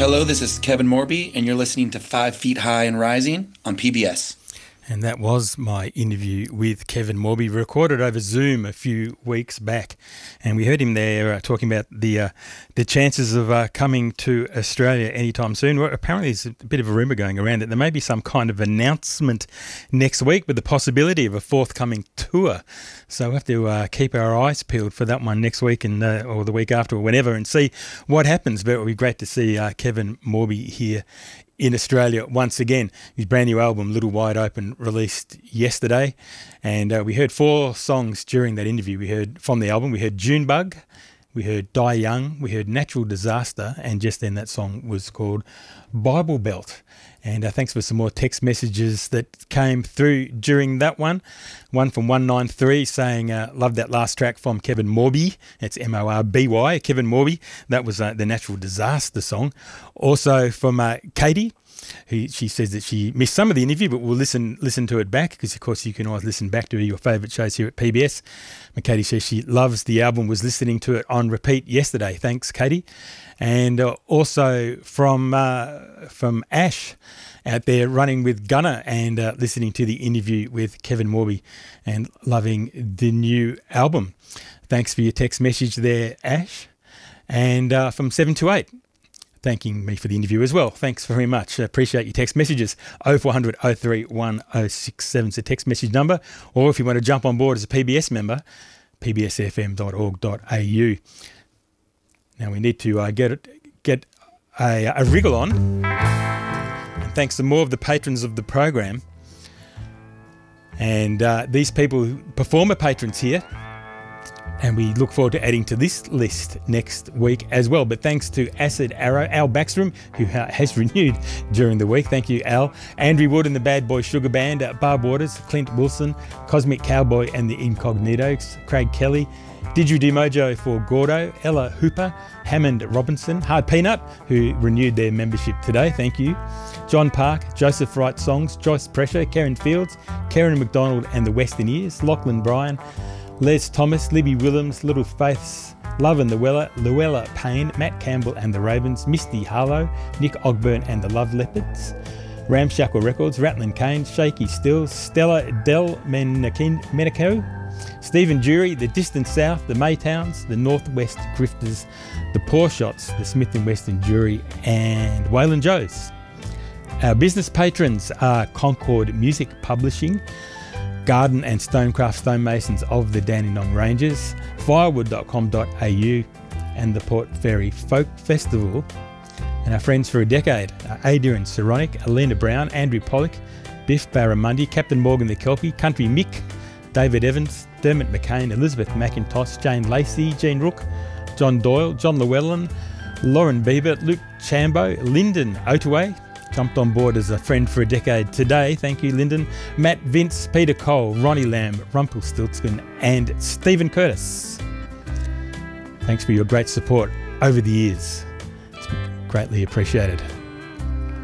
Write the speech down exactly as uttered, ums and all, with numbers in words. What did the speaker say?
Hello, this is Kevin Morby, and you're listening to Five Feet High and Rising on P B S. And that was my interview with Kevin Morby, recorded over Zoom a few weeks back. And we heard him there uh, talking about the uh, the chances of uh, coming to Australia anytime soon. Well, apparently there's a bit of a rumour going around that there may be some kind of announcement next week with the possibility of a forthcoming tour. So we'll have to uh, keep our eyes peeled for that one next week and uh, or the week after or whenever and see what happens. But it will be great to see uh, Kevin Morby here in Australia once again. His brand new album, Little Wide Open, released yesterday. And uh, we heard four songs during that interview. We heard from the album, we heard Junebug, we heard Die Young, we heard Natural Disaster, and just then that song was called Bible Belt. And uh, thanks for some more text messages that came through during that one. One from one nine three saying, uh, love that last track from Kevin Morby. It's M O R B Y, Kevin Morby. That was uh, the Natural Disaster song. Also from uh, Katie, who she says that she missed some of the interview, but we'll listen listen to it back because, of course, you can always listen back to your favourite shows here at P B S. And Katie says she loves the album, was listening to it on repeat yesterday. Thanks, Katie. And uh, also from uh, from Ash out there running with Gunner and uh, listening to the interview with Kevin Morby and loving the new album. Thanks for your text message there, Ash. And uh, from seven two eight, thanking me for the interview as well. Thanks very much. I appreciate your text messages. oh four hundred, oh three one, oh six seven is the text message number. Or if you want to jump on board as a P B S member, p b s f m dot org dot a u. Now we need to uh, get it, get a, a wriggle on. And thanks to more of the patrons of the program. And uh, these people who perform are patrons here. And we look forward to adding to this list next week as well. But thanks to Acid Arrow, Al Backstrom, who has renewed during the week. Thank you, Al. Andrew Wood and the Bad Boy Sugar Band, uh, Barb Waters, Clint Wilson, Cosmic Cowboy and the Incognitos, Craig Kelly, Didgeridoo for Gordo, Ella Hooper, Hammond Robinson, Hard Peanut, who renewed their membership today. Thank you. John Park, Joseph Wright Songs, Joyce Pressure, Karen Fields, Karen McDonald and the Western Ears, Lachlan Bryan, Les Thomas, Libby Willems, Little Faiths, Love and Llewellyn, Llewellyn Payne, Matt Campbell and the Ravens, Misty Harlow, Nick Ogburn and the Love Leopards, Ramshackle Records, Ratlin Kane, Shaky Stills, Stella Del Menico, Stephen Jury, The Distant South, the Maytowns, the Northwest Grifters, the Poor Shots, the Smith and Weston Jury and Waylon Joes. Our business patrons are Concord Music Publishing, Garden and Stonecraft Stonemasons of the Dandenong Ranges, firewood dot com dot a u and the Port Fairy Folk Festival. And our friends for a decade are Adrian Saronic, Alina Brown, Andrew Pollock, Biff Barramundi, Captain Morgan the Kelpie, Country Mick, David Evans, Dermot McCain, Elizabeth McIntosh, Jane Lacey, Jean Rook, John Doyle, John Llewellyn, Lauren Bieber, Luke Chambo, Lyndon Otaway, jumped on board as a friend for a decade today. Thank you, Lyndon. Matt Vince, Peter Cole, Ronnie Lamb, Rumpelstiltskin and Stephen Curtis. Thanks for your great support over the years. It's greatly appreciated.